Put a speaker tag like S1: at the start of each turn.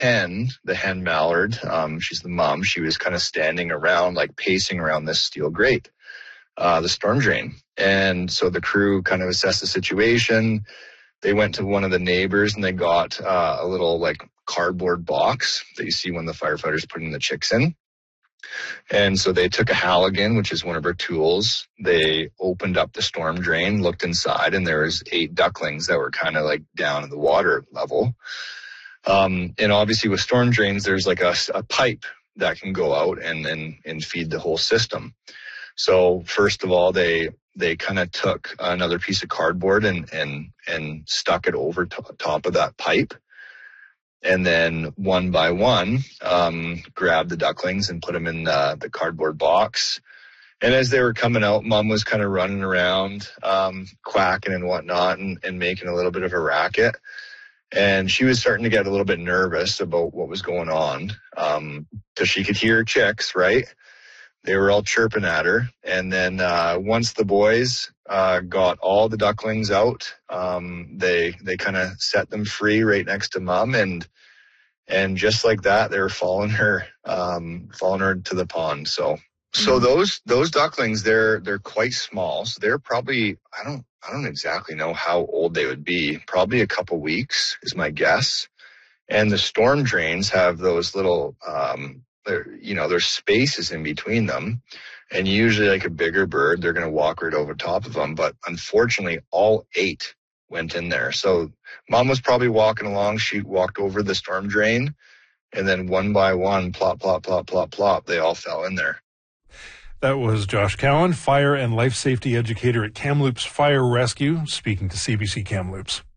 S1: the hen mallard, she's the mom, she was kind of standing around, like pacing around this steel grate, the storm drain. And so the crew kind of assessed the situation. They went to one of the neighbors and they got a little like cardboard box that you see when the firefighters putting the chicks in. And so they took a Halligan, which is one of our tools. They opened up the storm drain, looked inside, and there was 8 ducklings that were kind of like down at the water level. And obviously with storm drains, there's like a pipe that can go out and feed the whole system. So first of all, they kind of took another piece of cardboard and stuck it over top of that pipe. And then one by one, grabbed the ducklings and put them in the cardboard box. And as they were coming out, Mom was kind of running around, quacking and whatnot and making a little bit of a racket. And she was starting to get a little bit nervous about what was going on, because she could hear chicks, right? They were all chirping at her. And then once the boys got all the ducklings out, they kind of set them free right next to Mom. And just like that, they were following her to the pond. So those ducklings, they're quite small. So they're probably, I don't exactly know how old they would be. Probably a couple weeks is my guess. And the storm drains have those little, there's spaces in between them. And usually like a bigger bird, they're going to walk right over top of them. But unfortunately, all 8 went in there. So Mom was probably walking along. She walked over the storm drain. And then one by one, plop, plop, plop, plop, plop, they all fell in there.
S2: That was Josh Cowan, fire and life safety educator at Kamloops Fire Rescue, speaking to CBC Kamloops.